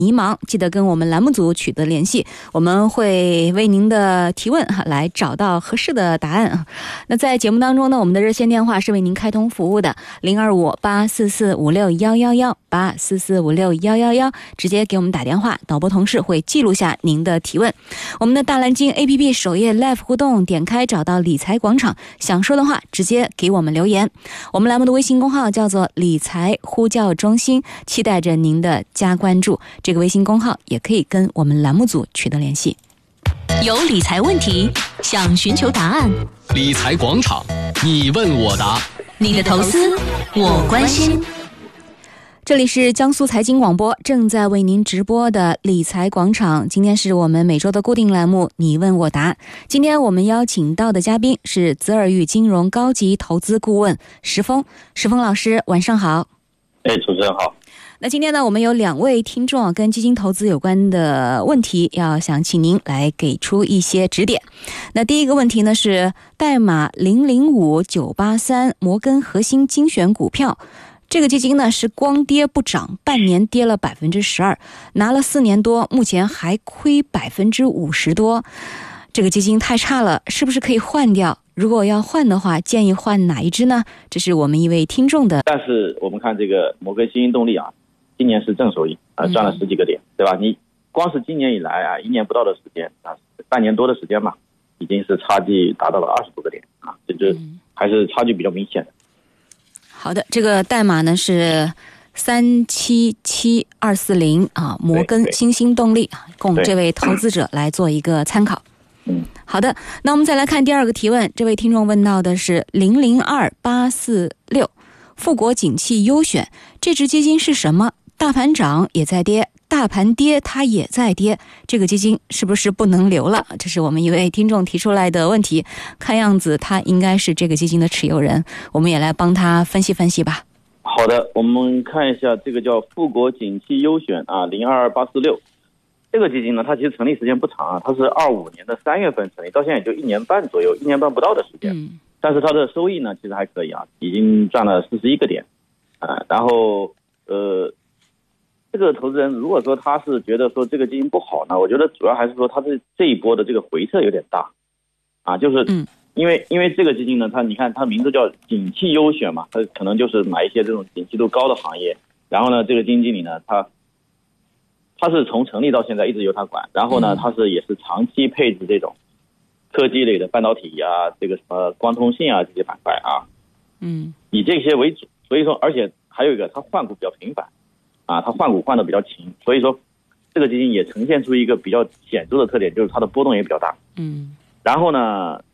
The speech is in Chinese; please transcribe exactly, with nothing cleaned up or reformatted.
迷茫，记得跟我们栏目组取得联系，我们会为您的提问来找到合适的答案。那在节目当中呢，我们的热线电话是为您开通服务的零二五八四四五六幺幺幺八四四五六幺幺幺，直接给我们打电话，导播同事会记录下您的提问。我们的大蓝鲸 A P P 首页 Live 互动，点开找到理财广场，想说的话直接给我们留言。我们栏目的微信公号叫做理财呼叫中心，期待着您的加关注。这个微信公号也可以跟我们栏目组取得联系。 有理财问题想寻求答案， 理财广场，你问我答， 你的投资我关心。 这里是江苏财经广播正在为您直播的理财广场，今天是我们每周的固定栏目你问我答。今天我们邀请到的嘉宾是泽尔玉金融高级投资顾问石峰。石峰老师晚上好。 哎，主持人好。 那今天呢，我们有两位听众跟基金投资有关的问题，要想请您来给出一些指点。那第一个问题呢是代码零零五九八三摩根核心精选股票，这个基金呢是光跌不涨，半年跌了百分之十二，拿了四年多，目前还亏百分之五十多。这个基金太差了，是不是可以换掉？如果要换的话，建议换哪一支呢？这是我们一位听众的。 但是我们看这个摩根新兴动力啊，今年是正收益啊，赚了十几个点，嗯、对吧？你光是今年以来啊，一年不到的时间啊，半年多的时间嘛，已经是差距达到了二十多个点啊，这就还是差距比较明显的。 好的，这个代码呢是三七七二四零啊，摩根新兴动力，供这位投资者来做一个参考。 嗯， 好的，那我们再来看第二个提问，这位听众问到的是零零二八四六富国景气优选，这支基金是什么？大盘涨也在跌，大盘跌它也在跌，这个基金是不是不能留了？这是我们一位听众提出来的问题，看样子他应该是这个基金的持有人，我们也来帮他分析分析吧。 好的，我们看一下这个叫富国景气优选啊，零二二八四六。这个基金呢，它其实成立时间不长啊，它是二五年的三月份成立，到现在也就一年半左右，一年半不到的时间。嗯，但是它的收益呢，其实还可以啊，已经赚了四十一个点，啊，然后呃，这个投资人如果说他是觉得说这个基金不好呢，我觉得主要还是说它这这一波的这个回撤有点大，啊，就是因为因为这个基金呢，它你看它名字叫景气优选嘛，它可能就是买一些这种景气度高的行业，然后呢，这个基金经理呢，他。它是从成立到现在一直由他管，然后呢，它是也是长期配置这种科技类的半导体啊，这个什么光通信啊这些板块啊，嗯，以这些为主。所以说，而且还有一个，它换股比较频繁，啊，它换股换的比较勤，所以说这个基金也呈现出一个比较显著的特点，就是它的波动也比较大，嗯。然后呢，